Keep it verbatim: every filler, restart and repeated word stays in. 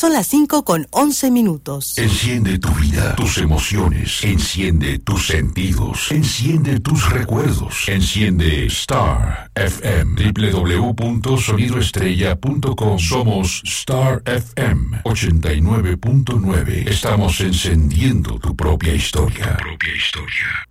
Son las cinco con once minutos. Enciende tu vida, tus emociones. Enciende tus sentidos. Enciende tus recuerdos. Enciende Star F M. doble u doble u doble u punto sonido estrella punto com. Somos Star F M ochenta y nueve punto nueve. Estamos encendiendo tu propia historia. Tu propia historia.